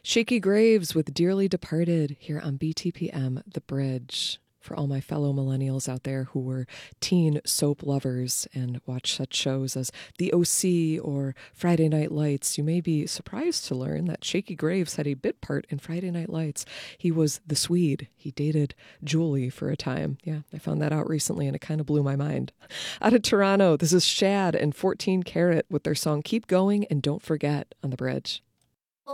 Shaky Graves with Dearly Departed here on BTPM The Bridge. For all my fellow millennials out there who were teen soap lovers and watched such shows as The OC or Friday Night Lights, you may be surprised to learn that Shaky Graves had a bit part in Friday Night Lights. He was the Swede. He dated Julie for a time. Yeah, I found that out recently and it kind of blew my mind. Out of Toronto, this is Shad and 14 Karat with their song Keep Going and Don't Forget on The Bridge.